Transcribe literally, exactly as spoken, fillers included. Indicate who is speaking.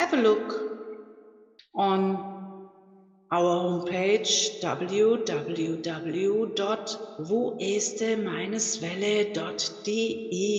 Speaker 1: have a look on our homepage w w w dot wo este welle dot de.